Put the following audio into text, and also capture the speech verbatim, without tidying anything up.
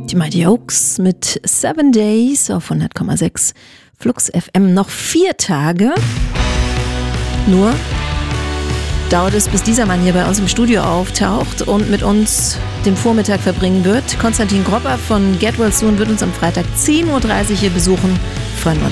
Die Mighty Oaks mit Seven Days auf hundert Komma sechs Flux F M. Noch vier Tage nur dauert es, bis dieser Mann hier bei uns im Studio auftaucht und mit uns den Vormittag verbringen wird. Konstantin Gropper von Get Well Soon wird uns am Freitag zehn Uhr dreißig hier besuchen. Freuen wir uns.